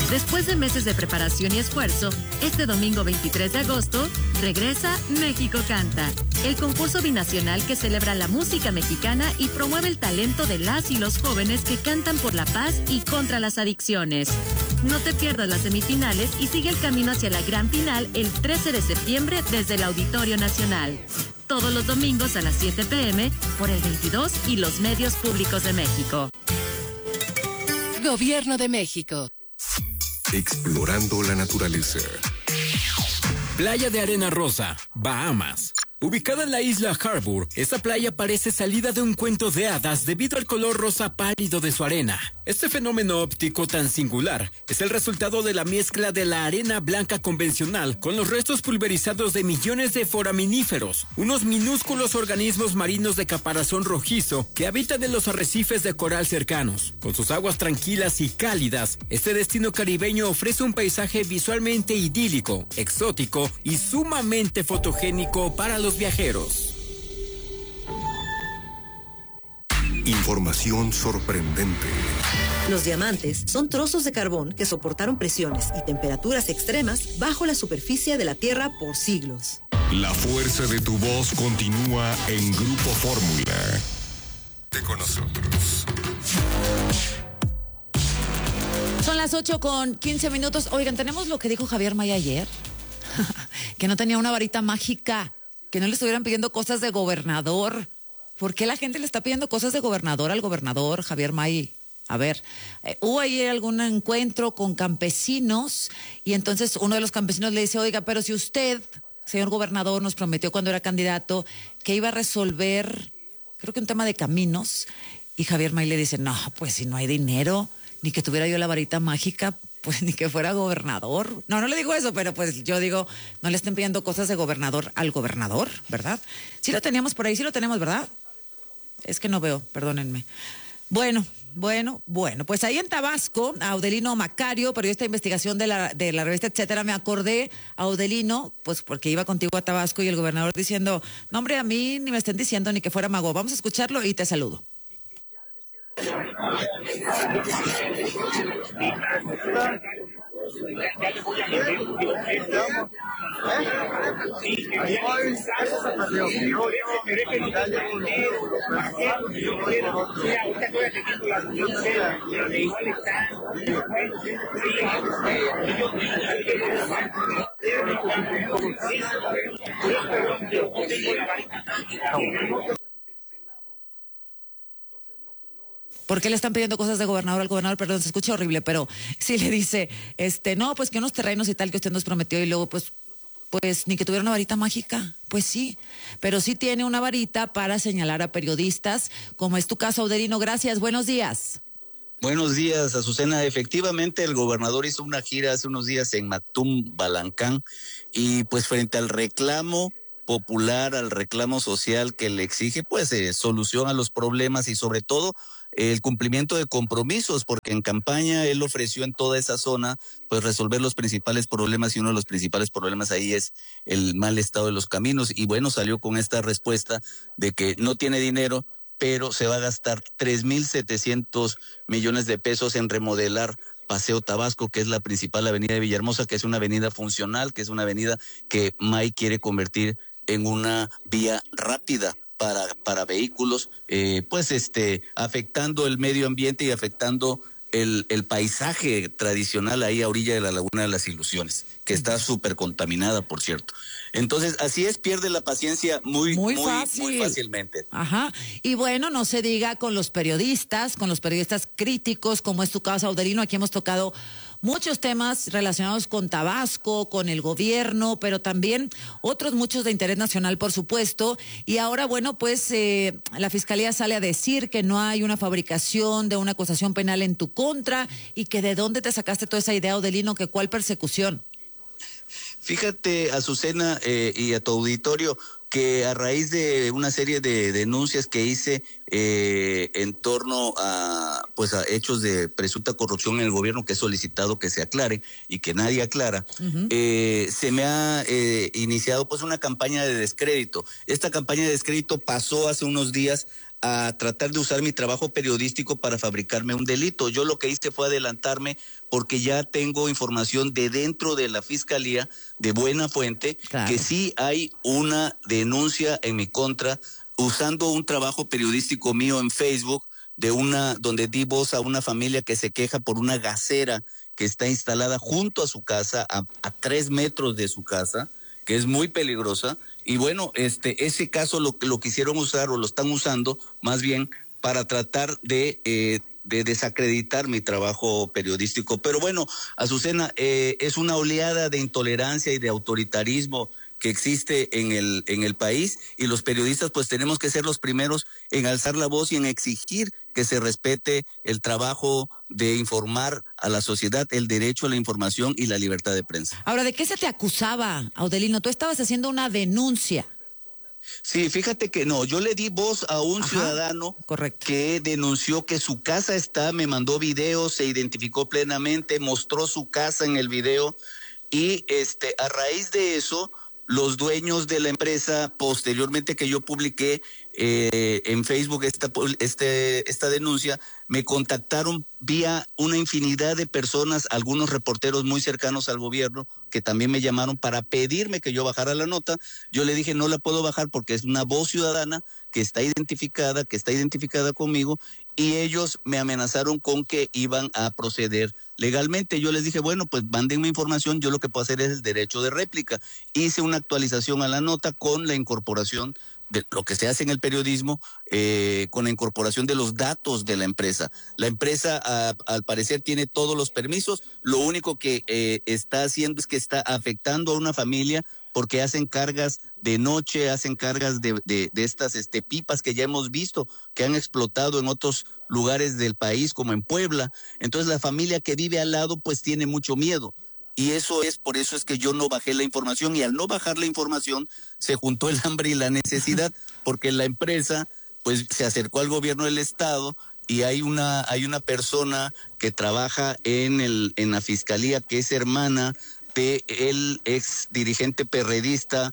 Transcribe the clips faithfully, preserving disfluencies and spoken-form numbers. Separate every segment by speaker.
Speaker 1: Después de meses de preparación y esfuerzo, este domingo veintitrés de agosto, regresa México Canta, el concurso binacional que celebra la música mexicana y promueve el talento de las y los jóvenes que cantan por la paz y contra las adicciones. No te pierdas las semifinales y sigue el camino hacia la gran final el trece de septiembre desde el Auditorio Nacional. Todos los domingos a las siete pe eme por el veintidós y los medios públicos de México.
Speaker 2: Gobierno de México.
Speaker 3: Explorando la naturaleza.
Speaker 4: Playa de Arena Rosa, Bahamas. Ubicada en la isla Harbour, esta playa parece salida de un cuento de hadas debido al color rosa pálido de su arena. Este fenómeno óptico tan singular es el resultado de la mezcla de la arena blanca convencional con los restos pulverizados de millones de foraminíferos, unos minúsculos organismos marinos de caparazón rojizo que habitan en los arrecifes de coral cercanos. Con sus aguas tranquilas y cálidas, este destino caribeño ofrece un paisaje visualmente idílico, exótico y sumamente fotogénico para los viajeros.
Speaker 3: Información sorprendente.
Speaker 5: Los diamantes son trozos de carbón que soportaron presiones y temperaturas extremas bajo la superficie de la Tierra por siglos.
Speaker 3: La fuerza de tu voz continúa en Grupo Fórmula. De con nosotros.
Speaker 6: Son las ocho con quince minutos. Oigan, tenemos lo que dijo Javier May ayer, que no tenía una varita mágica, que no le estuvieran pidiendo cosas de gobernador. ¿Por qué la gente le está pidiendo cosas de gobernador al gobernador Javier May? A ver, eh, hubo ahí algún encuentro con campesinos y entonces uno de los campesinos le dice, oiga, pero si usted, señor gobernador, nos prometió cuando era candidato que iba a resolver, creo que un tema de caminos, y Javier May le dice, no, pues si no hay dinero, ni que tuviera yo la varita mágica, pues ni que fuera gobernador. No, no le digo eso, pero pues yo digo, no le estén pidiendo cosas de gobernador al gobernador, ¿verdad? Sí lo teníamos por ahí, sí lo tenemos, ¿verdad? Es que no veo, perdónenme. Bueno, bueno, bueno, pues ahí en Tabasco, Audelino Macario, periodista de investigación de la, de la revista Etcétera, me acordé, Audelino, pues porque iba contigo a Tabasco y el gobernador diciendo, no hombre, a mí ni me estén diciendo ni que fuera mago. Vamos a escucharlo y te saludo. ¿Por qué le están pidiendo cosas de gobernador al gobernador? Perdón, se escucha horrible, pero sí le dice, este, no, pues que unos terrenos y tal que usted nos prometió y luego pues, pues ni que tuviera una varita mágica. Pues sí, pero sí tiene una varita para señalar a periodistas, como es tu caso, Audelino. Gracias, buenos días.
Speaker 7: Buenos días, Azucena. Efectivamente, el gobernador hizo una gira hace unos días en Mactum, Balancán, y pues frente al reclamo popular, al reclamo social que le exige pues eh, solución a los problemas y sobre todo eh, el cumplimiento de compromisos, porque en campaña él ofreció en toda esa zona pues resolver los principales problemas y uno de los principales problemas ahí es el mal estado de los caminos y bueno, salió con esta respuesta de que no tiene dinero, pero se va a gastar tres mil setecientos millones de pesos en remodelar Paseo Tabasco, que es la principal avenida de Villahermosa, que es una avenida funcional, que es una avenida que May quiere convertir en una vía rápida para, para vehículos, eh, pues este, afectando el medio ambiente y afectando el, el paisaje tradicional ahí a orilla de la Laguna de las Ilusiones, que está súper contaminada, por cierto. Entonces, así es, pierde la paciencia muy, muy, muy, fácil. muy fácilmente.
Speaker 6: Ajá. Y bueno, no se diga con los periodistas, con los periodistas críticos, como es tu caso, Audelino. Aquí hemos tocado muchos temas relacionados con Tabasco, con el gobierno, pero también otros muchos de interés nacional, por supuesto. Y ahora, bueno, pues eh, la Fiscalía sale a decir que no hay una fabricación de una acusación penal en tu contra y que de dónde te sacaste toda esa idea, Audelino, que cuál persecución.
Speaker 7: Fíjate, Azucena, eh, y a tu auditorio, que a raíz de una serie de denuncias que hice eh, en torno a pues a hechos de presunta corrupción en el gobierno que he solicitado que se aclare y que nadie aclara, uh-huh. eh, se me ha eh, iniciado pues una campaña de descrédito. Esta campaña de descrédito pasó hace unos días a tratar de usar mi trabajo periodístico para fabricarme un delito. Yo lo que hice fue adelantarme porque ya tengo información de dentro de la Fiscalía de buena fuente, claro, que sí hay una denuncia en mi contra usando un trabajo periodístico mío en Facebook de una donde di voz a una familia que se queja por una gasera que está instalada junto a su casa, a, a tres metros de su casa, que es muy peligrosa. Y bueno, este ese caso lo, lo quisieron usar o lo están usando más bien para tratar de, eh, de desacreditar mi trabajo periodístico. Pero bueno, Azucena, eh, es una oleada de intolerancia y de autoritarismo que existe en el, en el país, y los periodistas pues tenemos que ser los primeros en alzar la voz y en exigir que se respete el trabajo de informar a la sociedad, el derecho a la información y la libertad de prensa.
Speaker 6: Ahora, ¿de qué se te acusaba, Audelino? Tú estabas haciendo una denuncia.
Speaker 7: Sí, fíjate que no, yo le di voz a un Ajá, ciudadano
Speaker 6: correcto.
Speaker 7: que denunció que su casa está, me mandó videos, se identificó plenamente, mostró su casa en el video, y este a raíz de eso los dueños de la empresa, posteriormente que yo publiqué eh, en Facebook esta, este, esta denuncia, me contactaron vía una infinidad de personas, algunos reporteros muy cercanos al gobierno, que también me llamaron para pedirme que yo bajara la nota. Yo le dije, no la puedo bajar porque es una voz ciudadana que está identificada, que está identificada conmigo, y ellos me amenazaron con que iban a proceder legalmente. Yo les dije, bueno, pues mándenme información, yo lo que puedo hacer es el derecho de réplica. Hice una actualización a la nota con la incorporación de lo que se hace en el periodismo, eh, con la incorporación de los datos de la empresa. La empresa, a, al parecer, tiene todos los permisos, lo único que eh, está haciendo es que está afectando a una familia porque hacen cargas de noche, hacen cargas de, de, de estas este, pipas que ya hemos visto, que han explotado en otros lugares del país, como en Puebla. Entonces la familia que vive al lado pues tiene mucho miedo. Y eso es, por eso es que yo no bajé la información, y al no bajar la información se juntó el hambre y la necesidad, porque la empresa pues se acercó al gobierno del estado, y hay una, hay una persona que trabaja en, el, en la fiscalía que es hermana de el ex dirigente perredista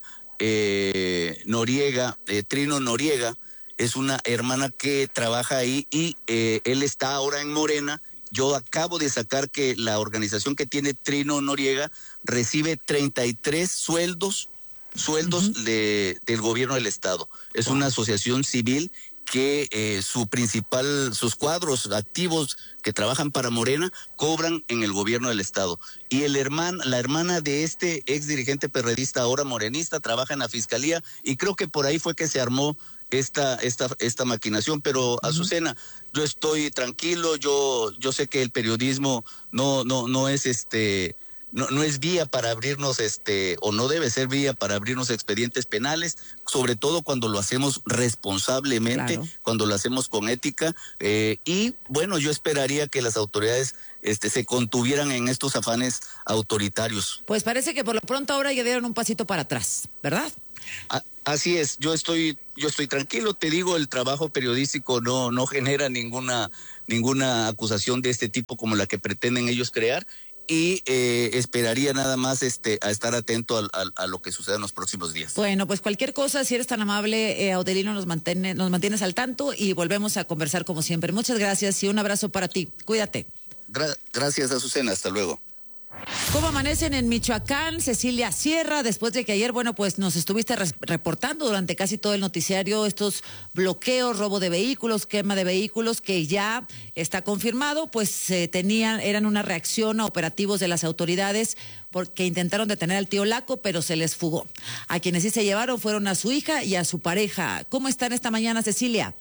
Speaker 7: eh, Noriega, eh, Trino Noriega, es una hermana que trabaja ahí, y eh, él está ahora en Morena. Yo acabo de sacar que la organización que tiene Trino Noriega recibe treinta y tres sueldos, sueldos uh-huh. de, del gobierno del estado. Es wow. una asociación civil que eh, su principal, sus cuadros activos que trabajan para Morena cobran en el gobierno del estado. Y el hermano, la hermana de este ex dirigente perredista, ahora morenista, trabaja en la fiscalía, y creo que por ahí fue que se armó esta, esta, esta maquinación. Pero, uh-huh. Azucena, yo estoy tranquilo, yo, yo sé que el periodismo no, no, no es este, no, no es vía para abrirnos este, o no debe ser vía para abrirnos expedientes penales, sobre todo cuando lo hacemos responsablemente, claro. cuando lo hacemos con ética, eh, y bueno, yo esperaría que las autoridades este, se contuvieran en estos afanes autoritarios.
Speaker 6: Pues parece que por lo pronto ahora ya dieron un pasito para atrás, ¿verdad?
Speaker 7: A, así es, yo estoy, yo estoy tranquilo, te digo, el trabajo periodístico no, no genera ninguna, ninguna acusación de este tipo como la que pretenden ellos crear. Y eh, esperaría nada más este a estar atento a, a, a lo que suceda en los próximos días.
Speaker 6: Bueno, pues cualquier cosa, si eres tan amable, eh, Audelino, nos, mantiene, nos mantienes al tanto y volvemos a conversar como siempre. Muchas gracias y un abrazo para ti. Cuídate.
Speaker 7: Gra- gracias, Azucena. Hasta luego.
Speaker 6: ¿Cómo amanecen en Michoacán? Cecilia Sierra, después de que ayer, bueno, pues nos estuviste res- reportando durante casi todo el noticiario estos bloqueos, robo de vehículos, quema de vehículos, que ya está confirmado, pues eh, tenían, eran una reacción a operativos de las autoridades porque intentaron detener al tío Laco, pero se les fugó. A quienes sí se llevaron fueron a su hija y a su pareja. ¿Cómo están esta mañana, Cecilia?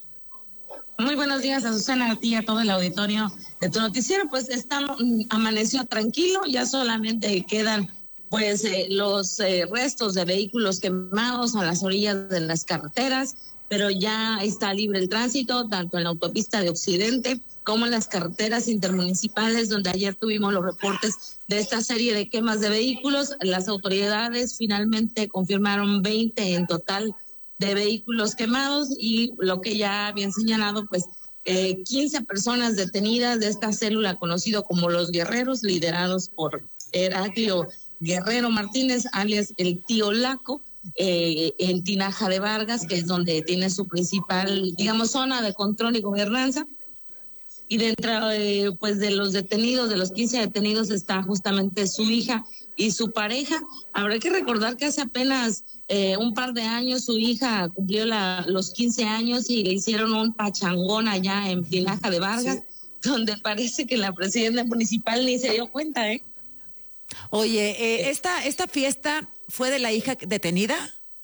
Speaker 2: Muy buenos días, Azucena, a ti y a todo el auditorio de tu noticiero. Pues estamos, amaneció tranquilo, ya solamente quedan pues eh, los eh, restos de vehículos quemados a las orillas de las carreteras, pero ya está libre el tránsito, tanto en la autopista de Occidente como en las carreteras intermunicipales, donde ayer tuvimos los reportes de esta serie de quemas de vehículos. Las autoridades finalmente confirmaron veinte en total de vehículos quemados, y lo que ya habían señalado, pues eh, quince personas detenidas de esta célula conocido como los Guerreros, liderados por Heraclio Guerrero Martínez, alias el tío Laco, eh, en Tinaja de Vargas, que es donde tiene su principal, digamos, zona de control y gobernanza. Y dentro eh, pues de los detenidos, de los quince detenidos, está justamente su hija y su pareja. Habrá que recordar que hace apenas eh, un par de años su hija cumplió la, los quince años y le hicieron un pachangón allá en Tinaja de Vargas, sí, donde parece que la presidenta municipal ni se dio cuenta, ¿eh?
Speaker 6: Oye, eh, ¿esta, ¿esta fiesta fue de la hija detenida?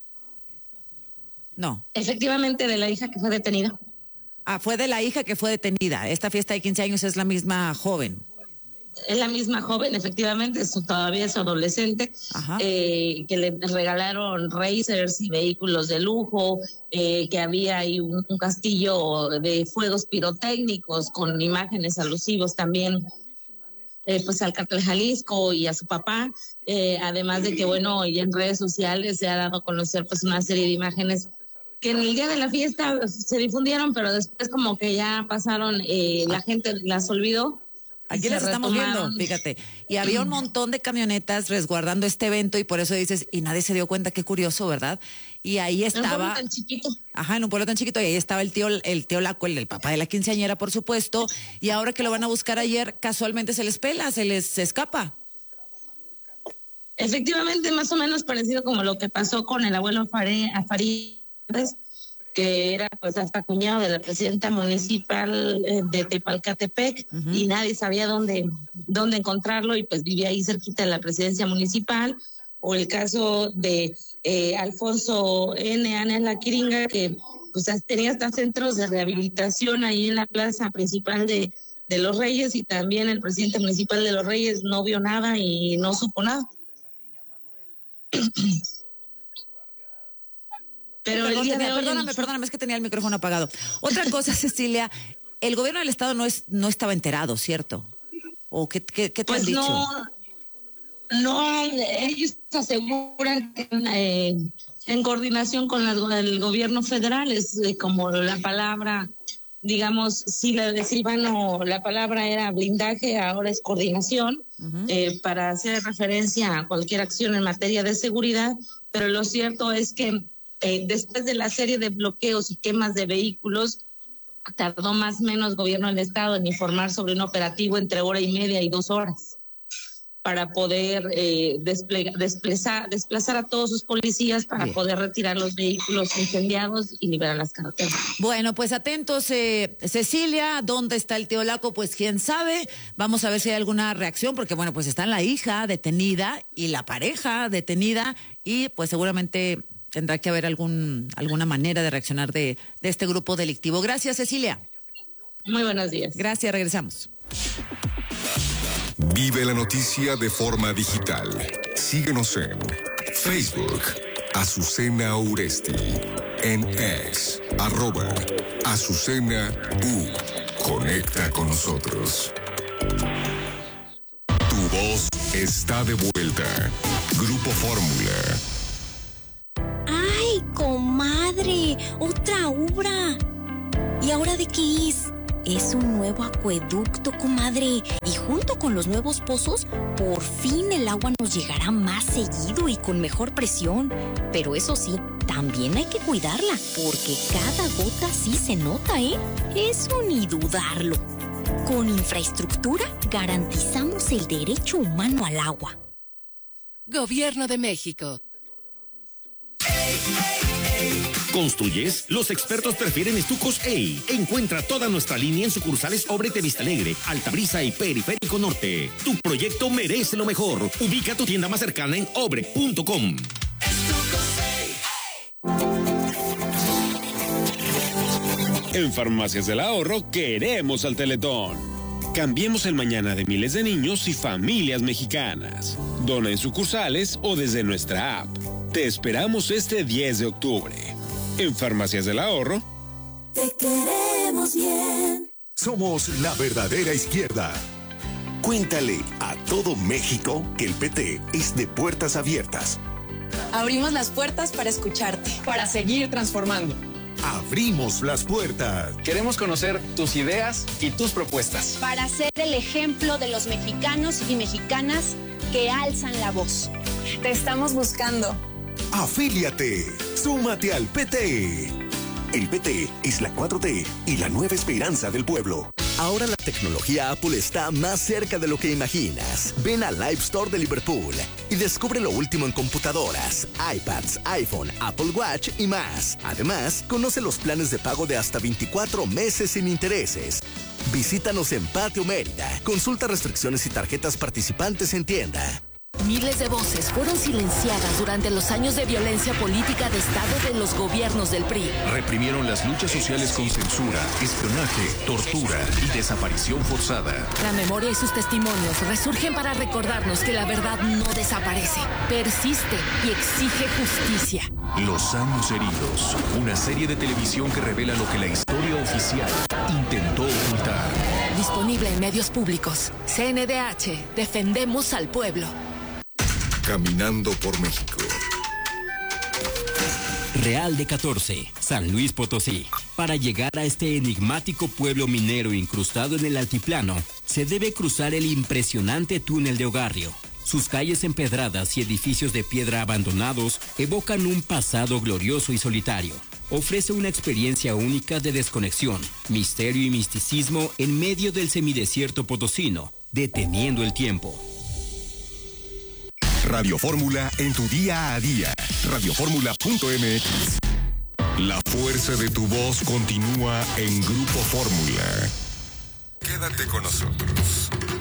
Speaker 6: No.
Speaker 2: Efectivamente, de la hija que fue detenida.
Speaker 6: Ah, fue de la hija que fue detenida. Esta fiesta de quince años es la misma joven.
Speaker 2: Es la misma joven, efectivamente, es, todavía es adolescente, eh, que le regalaron racers y vehículos de lujo, eh, que había ahí un, un castillo de fuegos pirotécnicos con imágenes alusivos también, eh, pues al Cártel Jalisco y a su papá, eh, además de que, bueno, y en redes sociales se ha dado a conocer pues una serie de imágenes que en el día de la fiesta se difundieron, pero después como que ya pasaron, eh, la gente las olvidó.
Speaker 6: Aquí las estamos viendo, fíjate. Y había un montón de camionetas resguardando este evento y por eso dices, y nadie se dio cuenta, qué curioso, ¿verdad? Y ahí estaba...
Speaker 2: En un pueblo tan chiquito.
Speaker 6: Ajá, en un pueblo tan chiquito, y ahí estaba el tío, el tío Laco, el, el papá de la quinceañera, por supuesto, y ahora que lo van a buscar ayer, casualmente se les pela, se les se escapa.
Speaker 2: Efectivamente, más o menos parecido como lo que pasó con el abuelo Farías, que era pues hasta cuñado de la presidenta municipal de Tepalcatepec, uh-huh, y nadie sabía dónde, dónde encontrarlo y pues vivía ahí cerquita de la presidencia municipal, o el caso de eh, Alfonso N. Ana La Quiringa, que pues tenía hasta centros de rehabilitación ahí en la plaza principal de, de Los Reyes, y también el presidente municipal de Los Reyes no vio nada y no supo nada. Pero
Speaker 6: Perdón,
Speaker 2: el día
Speaker 6: tenía,
Speaker 2: de hoy
Speaker 6: perdóname, perdóname, es que tenía el micrófono apagado. Otra cosa, Cecilia, el gobierno del estado no es no estaba enterado, ¿cierto? ¿O qué, qué, qué te
Speaker 2: pues
Speaker 6: han dicho?
Speaker 2: No, no, ellos aseguran que eh, en coordinación con la, el gobierno federal, es eh, como la palabra, digamos, si la de Silvano, la palabra era blindaje, ahora es coordinación, uh-huh, eh, para hacer referencia a cualquier acción en materia de seguridad, pero lo cierto es que Eh, después de la serie de bloqueos y quemas de vehículos, tardó más o menos gobierno del estado en informar sobre un operativo entre hora y media y dos horas para poder eh, desplegar, desplazar, desplazar a todos sus policías para Bien. poder retirar los vehículos incendiados y liberar las carreteras.
Speaker 6: Bueno, pues atentos, eh, Cecilia, ¿dónde está el tío Laco? Pues quién sabe, vamos a ver si hay alguna reacción, porque bueno, pues están la hija detenida y la pareja detenida y pues seguramente tendrá que haber algún alguna manera de reaccionar de, de este grupo delictivo. Gracias, Cecilia.
Speaker 2: Muy buenos días.
Speaker 6: Gracias, regresamos.
Speaker 3: Vive la noticia de forma digital. Síguenos en Facebook, Azucena Uresti, en X, arroba Azucena U. Conecta con nosotros. Tu voz está de vuelta. Grupo Fórmula.
Speaker 8: ¡Ay, comadre! ¡Otra obra! ¿Y ahora de qué es? Es un nuevo acueducto, comadre. Y junto con los nuevos pozos, por fin el agua nos llegará más seguido y con mejor presión. Pero eso sí, también hay que cuidarla, porque cada gota sí se nota, ¿eh? Eso ni dudarlo. Con infraestructura garantizamos el derecho humano al agua.
Speaker 9: Gobierno de México.
Speaker 10: ¿Construyes? Los expertos prefieren Estucos E I. Encuentra toda nuestra línea en sucursales Obrete Vista Alegre, Altabrisa y Periférico Norte. Tu proyecto merece lo mejor. Ubica tu tienda más cercana en obre punto com.
Speaker 11: En Farmacias del Ahorro queremos al Teletón. Cambiemos el mañana de miles de niños y familias mexicanas. Dona en sucursales o desde nuestra app. Te esperamos este diez de octubre. En Farmacias del Ahorro.
Speaker 12: Te queremos bien.
Speaker 13: Somos la verdadera izquierda. Cuéntale a todo México que el P T es de puertas abiertas.
Speaker 14: Abrimos las puertas para escucharte, para seguir transformando.
Speaker 13: Abrimos las puertas.
Speaker 15: Queremos conocer tus ideas y tus propuestas.
Speaker 16: Para ser el ejemplo de los mexicanos y mexicanas que alzan la voz.
Speaker 14: Te estamos buscando.
Speaker 13: Afíliate. Súmate al P T. El P T es la cuatro T y la nueva esperanza del pueblo.
Speaker 17: Ahora la tecnología Apple está más cerca de lo que imaginas. Ven al Live Store de Liverpool y descubre lo último en computadoras, iPads, iPhone, Apple Watch y más. Además, conoce los planes de pago de hasta veinticuatro meses sin intereses. Visítanos en Patio Mérida. Consulta restricciones y tarjetas participantes en tienda.
Speaker 9: Miles de voces fueron silenciadas durante los años de violencia política de Estado de los gobiernos del P R I.
Speaker 18: Reprimieron las luchas sociales con censura, espionaje, tortura y desaparición forzada.
Speaker 9: La memoria y sus testimonios resurgen para recordarnos que la verdad no desaparece, persiste y exige justicia.
Speaker 18: Los años heridos, una serie de televisión que revela lo que la historia oficial intentó ocultar.
Speaker 9: Disponible en medios públicos. C N D H, defendemos al pueblo.
Speaker 3: Caminando por México.
Speaker 4: Real de catorce, San Luis Potosí. Para llegar a este enigmático pueblo minero incrustado en el altiplano, se debe cruzar el impresionante túnel de Ogarrio. Sus calles empedradas y edificios de piedra abandonados evocan un pasado glorioso y solitario. Ofrece una experiencia única de desconexión, misterio y misticismo en medio del semidesierto potosino, deteniendo el tiempo.
Speaker 3: Radio Fórmula en tu día a día. radio fórmula punto m x. La fuerza de tu voz continúa en Grupo Fórmula. Quédate con nosotros.